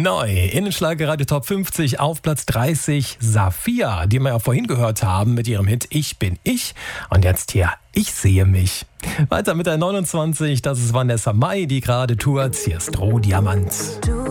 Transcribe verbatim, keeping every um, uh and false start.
Neu in den Schlagerradio Top fünfzig auf Platz dreißig Safiya, die wir ja vorhin gehört haben mit ihrem Hit Ich bin ich. Und jetzt hier Ich sehe mich. Weiter mit der neunundzwanzig, das ist Vanessa Mai, die gerade tourt. Hier ist Rohdiamant.